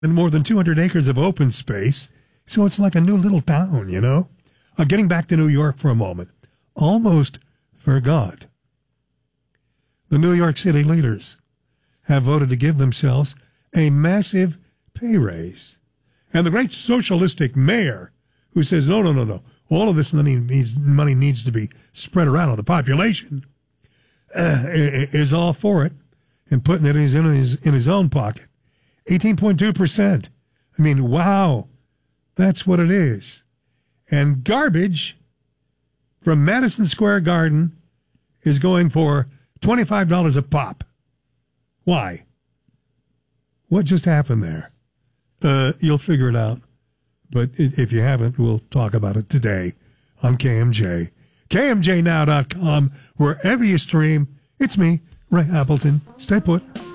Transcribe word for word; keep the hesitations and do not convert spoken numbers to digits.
and more than two hundred acres of open space. So it's like a new little town, you know? Uh, getting back to New York for a moment. Almost forgot. The New York City leaders have voted to give themselves a massive pay raise. And the great socialistic mayor who says, no, no, no, no, all of this money needs, money needs to be spread around on the population, uh, is all for it and putting it in his, in his, in his own pocket. eighteen point two percent. I mean, wow, that's what it is. And garbage from Madison Square Garden is going for twenty-five dollars a pop. Why? What just happened there? Uh, you'll figure it out. But if you haven't, we'll talk about it today on K M J. K M J now dot com, wherever you stream. It's me, Ray Appleton. Stay put.